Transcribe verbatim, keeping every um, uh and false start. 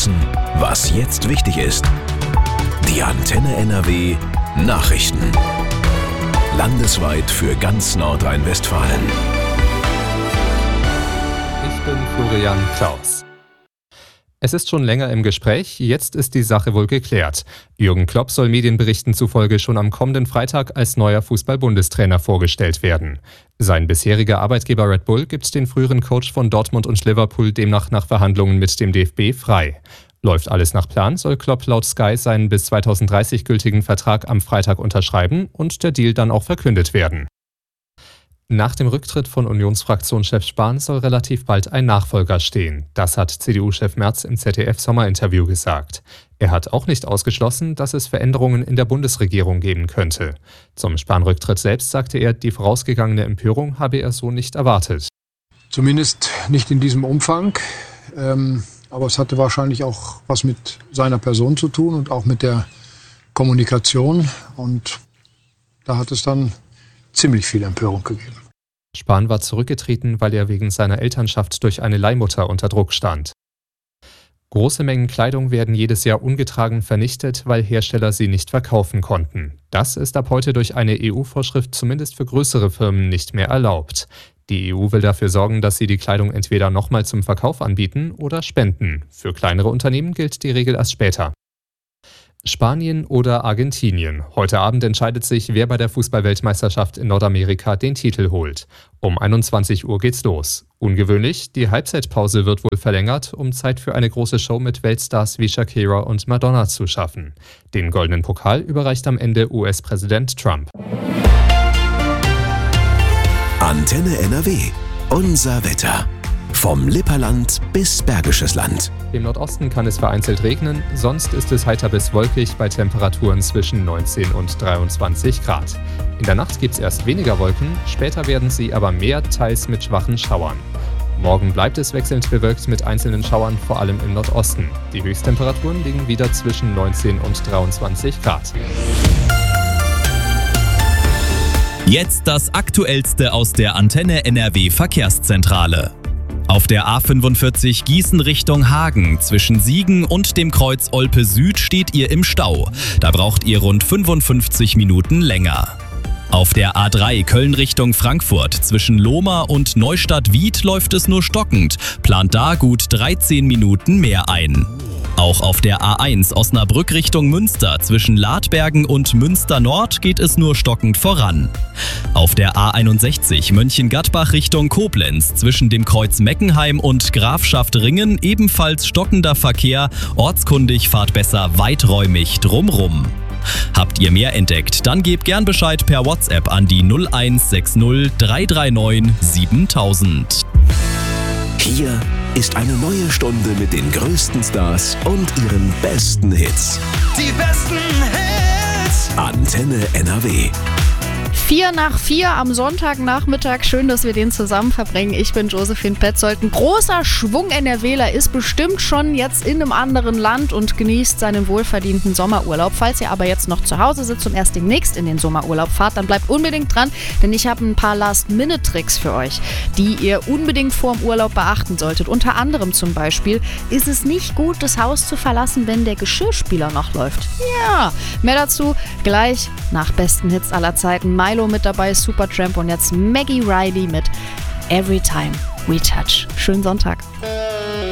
wissen, was jetzt wichtig ist. Die Antenne N R W Nachrichten. Landesweit für ganz Nordrhein-Westfalen. Ich bin Florian Klaus. Es ist schon länger im Gespräch, jetzt ist die Sache wohl geklärt. Jürgen Klopp soll Medienberichten zufolge schon am kommenden Freitag als neuer Fußball-Bundestrainer vorgestellt werden. Sein bisheriger Arbeitgeber Red Bull gibt den früheren Coach von Dortmund und Liverpool demnach nach Verhandlungen mit dem D F B frei. Läuft alles nach Plan, soll Klopp laut Sky seinen bis zweitausenddreißig gültigen Vertrag am Freitag unterschreiben und der Deal dann auch verkündet werden. Nach dem Rücktritt von Unionsfraktionschef Spahn soll relativ bald ein Nachfolger stehen. Das hat C D U-Chef Merz im Z D F-Sommerinterview gesagt. Er hat auch nicht ausgeschlossen, dass es Veränderungen in der Bundesregierung geben könnte. Zum Spahn-Rücktritt selbst sagte er, die vorausgegangene Empörung habe er so nicht erwartet. Zumindest nicht in diesem Umfang. Ähm, aber es hatte wahrscheinlich auch was mit seiner Person zu tun und auch mit der Kommunikation. Und da hat es dann ziemlich viel Empörung gegeben. Spahn war zurückgetreten, weil er wegen seiner Elternschaft durch eine Leihmutter unter Druck stand. Große Mengen Kleidung werden jedes Jahr ungetragen vernichtet, weil Hersteller sie nicht verkaufen konnten. Das ist ab heute durch eine E U-Vorschrift zumindest für größere Firmen nicht mehr erlaubt. Die E U will dafür sorgen, dass sie die Kleidung entweder nochmal zum Verkauf anbieten oder spenden. Für kleinere Unternehmen gilt die Regel erst später. Spanien oder Argentinien. Heute Abend entscheidet sich, wer bei der Fußball-Weltmeisterschaft in Nordamerika den Titel holt. Um einundzwanzig Uhr geht's los. Ungewöhnlich, die Halbzeitpause wird wohl verlängert, um Zeit für eine große Show mit Weltstars wie Shakira und Madonna zu schaffen. Den goldenen Pokal überreicht am Ende U S-Präsident Trump. Antenne N R W. Unser Wetter. Vom Lipperland bis Bergisches Land. Im Nordosten kann es vereinzelt regnen, sonst ist es heiter bis wolkig bei Temperaturen zwischen neunzehn und dreiundzwanzig Grad. In der Nacht gibt es erst weniger Wolken, später werden sie aber mehr, teils mit schwachen Schauern. Morgen bleibt es wechselnd bewölkt mit einzelnen Schauern, vor allem im Nordosten. Die Höchsttemperaturen liegen wieder zwischen neunzehn und dreiundzwanzig Grad. Jetzt das Aktuellste aus der Antenne N R W Verkehrszentrale. Auf der A fünfundvierzig Gießen Richtung Hagen zwischen Siegen und dem Kreuz Olpe Süd steht ihr im Stau. Da braucht ihr rund fünfundfünfzig Minuten länger. Auf der A drei Köln Richtung Frankfurt zwischen Lohmar und Neustadt-Wied läuft es nur stockend, plant da gut dreizehn Minuten mehr ein. Auch auf der A eins Osnabrück Richtung Münster zwischen Ladbergen und Münster Nord geht es nur stockend voran. Auf der A einundsechzig Mönchengladbach Richtung Koblenz zwischen dem Kreuz Meckenheim und Grafschaft Ringen ebenfalls stockender Verkehr, ortskundig fahrt besser weiträumig drumrum. Habt ihr mehr entdeckt, dann gebt gern Bescheid per WhatsApp an die null eins sechs null drei drei neun siebentausend. Hier ist eine neue Stunde mit den größten Stars und ihren besten Hits. Die besten Hits! Antenne N R W. Vier nach vier am Sonntagnachmittag. Schön, dass wir den zusammen verbringen. Ich bin Josephine Petzold. Ein großer Schwung NRWler ist bestimmt schon jetzt in einem anderen Land und genießt seinen wohlverdienten Sommerurlaub. Falls ihr aber jetzt noch zu Hause sitzt und erst demnächst in den Sommerurlaub fahrt, dann bleibt unbedingt dran, denn ich habe ein paar Last-Minute-Tricks für euch, die ihr unbedingt vor dem Urlaub beachten solltet. Unter anderem zum Beispiel ist es nicht gut, das Haus zu verlassen, wenn der Geschirrspüler noch läuft. Ja, mehr dazu gleich nach besten Hits aller Zeiten. Milo mit dabei, Supertramp und jetzt Maggie Riley mit Every Time We Touch. Schönen Sonntag.